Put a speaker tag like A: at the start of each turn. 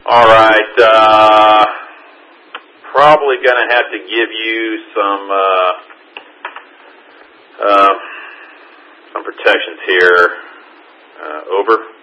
A: All right. Probably going to have to give you some protections here. Over.